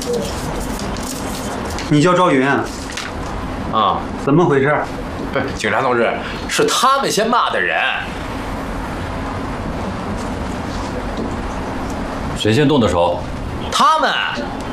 你叫赵云啊？ 怎么回事？ 不是，警察同志，是他们先骂的人。 谁先动的手？ 他们。